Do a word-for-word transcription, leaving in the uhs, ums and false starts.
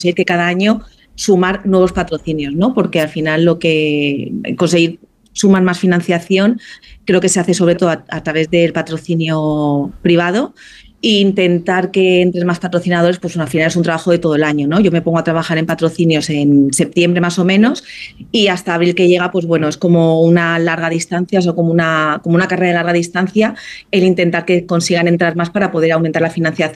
conseguir que cada año sumar nuevos patrocinios, ¿no? Porque al final lo que conseguir sumar más financiación creo que se hace sobre todo a, a través del patrocinio privado. E intentar que entren más patrocinadores, pues al final es un trabajo de todo el año, ¿no? Yo me pongo a trabajar en patrocinios en septiembre más o menos y hasta abril que llega, pues bueno, es como una larga distancia, o como una, como una carrera de larga distancia el intentar que consigan entrar más para poder aumentar la financiación